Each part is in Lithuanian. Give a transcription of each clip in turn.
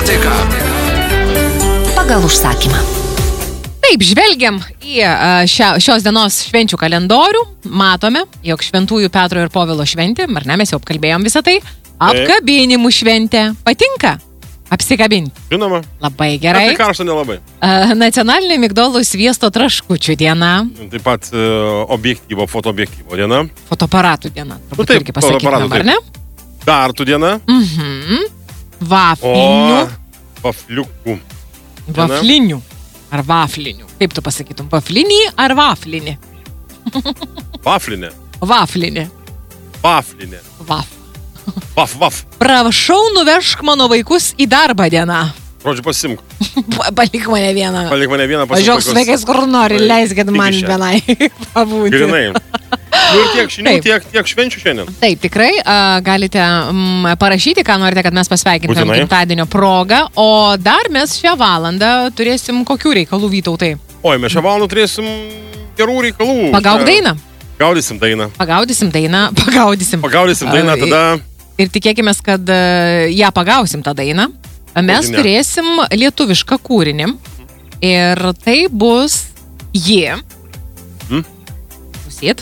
Nuotaika. Pagal užsakymą. Taip, žvelgiam į šios dienos švenčių kalendorių. Matome, jog Šventųjų Petro ir Povilo šventė, ar ne, mes jau apkalbėjom visą tai. Apkabinimų šventė. Patinka? Apsikabinti. Žinoma. Labai gerai. Tai karšta nelabai. Nacionalinė migdolų sviesto traškučių diena. Taip pat fotoobjektyvo diena. Fotoaparatų diena. Taip, irgi pasakytumėm, ar ne? Tartų diena. Vaflinių. Vafliukų. Vaflinių. Ar vaflinių. Kaip tu pasakytum? Vaflinį ar vaflinį? Vaflinė. Vaflinį. Vaflinė. Vaf. Prašau, nuvežk mano vaikus į darbą dieną. Žodžiu, pasimk. Palik mane vieną. Važiuok su vaikais, kur nori, leiskit man vienai pabūti. Grinai. Ir tiek žinių, tiek švenčių šiandien. Taip, tikrai galite parašyti, ką norite, kad mes pasveikintumėm gimtadienio progą. O dar mes šią valandą turėsim kokių reikalų, Vytautai? Oi, mes šią valandą turėsim gerų reikalų. Pagauk dainą. Pagaudysim dainą. Pagaudysim dainą, tada... Ir tikėkime, kad ją pagausim tą dainą. Mes turėsim lietuvišką kūrinį. Ir tai bus ji. Klausyt.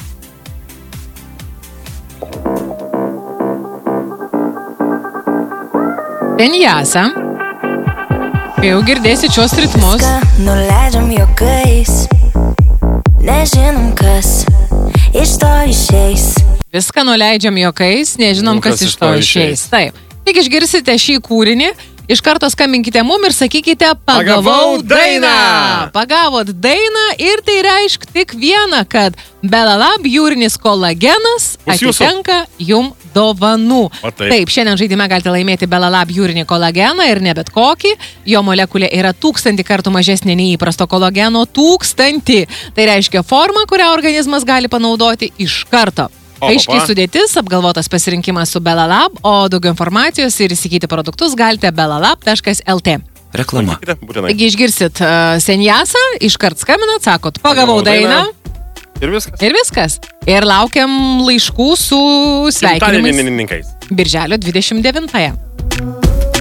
Senjasa. Kai jau girdėsit šios ritmus. Nuleidžiam juokais. Nežinom, kas iš to išeis. Viską nuleidžiam juokais, nežinom, kas iš to išeis. Taip. Tik išgirsite šį kūrinį, iš karto skambinkite mum ir sakykite pagavau dainą. Pagavot dainą ir tai reiškia tik vieną, kad Belalab jūrinis kolagenas atitenka jum dovanų. Taip, šiandien žaidime galite laimėti Belalab jūrinį kolageną ir ne bet kokį. Jo molekulė yra 1000 kartų mažesnė nei įprasto kolageno 1000. Tai reiškia formą, kurią organizmas gali panaudoti iš karto. Aiškiai sudėtis, apgalvotas pasirinkimas su Belalab, o daugiau informacijos ir įsigyti produktus galite belalab.lt. Reklama. Taigi išgirsit Senjasą, iškart skambinat, sakot, pagavau dainą. Ir viskas. Ir laukiam laiškų su sveikinimais. Gimtadienininkais. Birželio 29-ąją.